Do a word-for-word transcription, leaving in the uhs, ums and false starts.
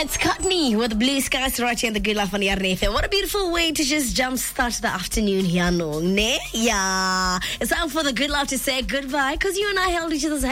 It's Courtney with the Blue Skies right here in the Good Life on the R F M. What a beautiful way to just jumpstart the afternoon here, no? Ne? Yeah. It's time for the Good Life to say goodbye because you and I held each other's